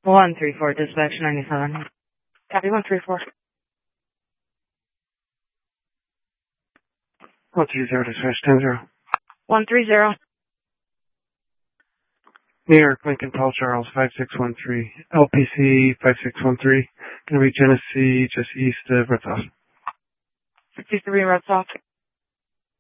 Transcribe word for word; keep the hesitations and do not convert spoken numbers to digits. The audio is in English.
one three four, dispatch ninety-seven. Copy one three four. one three zero, dispatch ten zero. one three zero. New York, Lincoln, Paul Charles, five six one three. L P C five six one three. Gonna be Genesee, just east of Red Sox. fifty-three Red Sox.